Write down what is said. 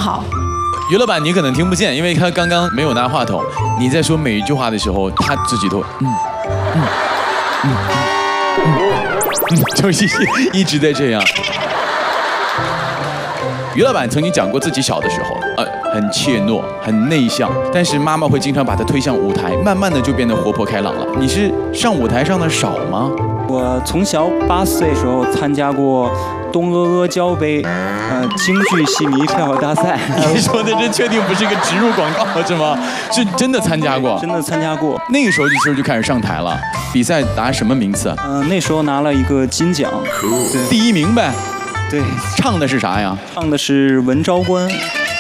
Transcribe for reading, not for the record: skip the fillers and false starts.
好。 娱乐版你可能听不见，因为他刚刚没有拿话筒。你在说每一句话的时候，他自己都就一直在这样。娱乐版曾经讲过自己小的时候，很怯懦，很内向，但是妈妈会经常把他推向舞台，慢慢的就变得活泼开朗了。你是上舞台上的少吗？ 我从小8岁时候参加过东阿阿胶杯，京剧戏迷跳跃大赛。 你说的这确定不是一个植入广告是吗？是真的参加过？ 真的参加过。 那个时候就开始上台了，比赛拿什么名次？ 那时候拿了一个金奖， 第1名呗。 对， 唱的是啥呀？ 唱的是《文昭关》。